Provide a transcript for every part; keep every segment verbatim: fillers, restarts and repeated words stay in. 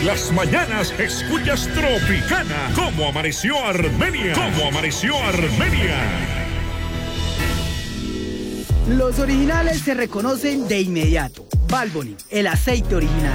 En las mañanas escuchas Tropicana. ¿Cómo amaneció Armenia? ¿Cómo amaneció Armenia? Los originales se reconocen de inmediato. Valvoline, el aceite original.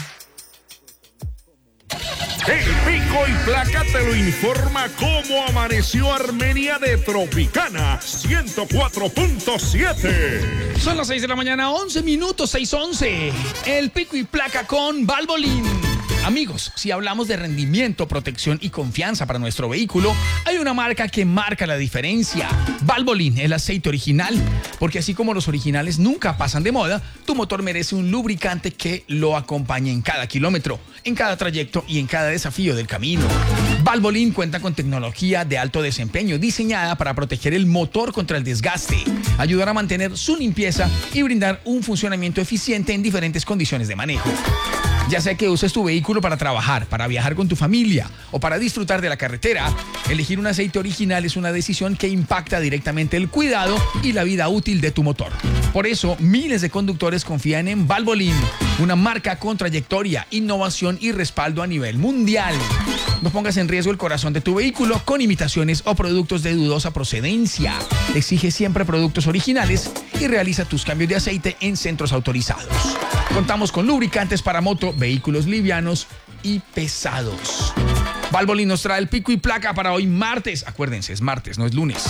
El Pico y Placa te lo informa cómo amaneció Armenia de Tropicana ciento cuatro punto siete. Son las seis de la mañana, once minutos, seis once. El Pico y Placa con Valvoline. Amigos, si hablamos de rendimiento, protección y confianza para nuestro vehículo, hay una marca que marca la diferencia. Valvoline, el aceite original. Porque así como los originales nunca pasan de moda, tu motor merece un lubricante que lo acompañe en cada kilómetro, en cada trayecto y en cada desafío del camino. Valvoline cuenta con tecnología de alto desempeño diseñada para proteger el motor contra el desgaste, ayudar a mantener su limpieza y brindar un funcionamiento eficiente en diferentes condiciones de manejo. Ya sea que uses tu vehículo para trabajar, para viajar con tu familia o para disfrutar de la carretera, elegir un aceite original es una decisión que impacta directamente el cuidado y la vida útil de tu motor. Por eso, miles de conductores confían en Valvoline, una marca con trayectoria, innovación y respaldo a nivel mundial. No pongas en riesgo el corazón de tu vehículo con imitaciones o productos de dudosa procedencia. Exige siempre productos originales y realiza tus cambios de aceite en centros autorizados. Contamos con lubricantes para moto, vehículos livianos y pesados. Valvoline nos trae el Pico y Placa para hoy martes. Acuérdense, es martes, no es lunes.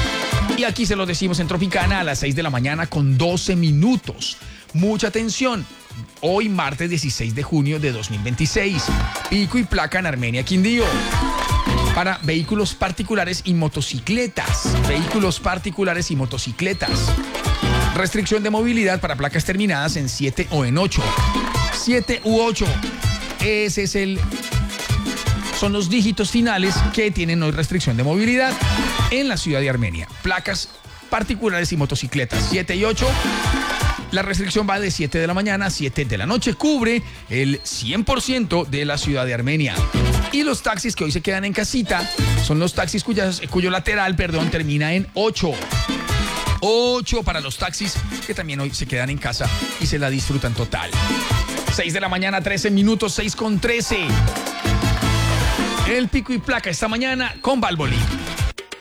Y aquí se lo decimos en Tropicana a las seis de la mañana con doce minutos. Mucha atención. Hoy martes dieciséis de junio de dos mil veintiséis. Pico y Placa en Armenia, Quindío. Para vehículos particulares y motocicletas. Vehículos particulares y motocicletas. Restricción de movilidad para placas terminadas en siete o en ocho. siete u ocho. Ese es el... Son los dígitos finales que tienen hoy restricción de movilidad en la ciudad de Armenia. Placas particulares y motocicletas siete y ocho. La restricción va de siete de la mañana a siete de la noche. Cubre el cien por ciento de la ciudad de Armenia. Y los taxis que hoy se quedan en casita son los taxis cuyas, cuyo lateral, perdón, termina en ocho. ocho para los taxis que también hoy se quedan en casa y se la disfrutan total. seis de la mañana, trece minutos, seis con trece. El Pico y Placa esta mañana con Valvoline.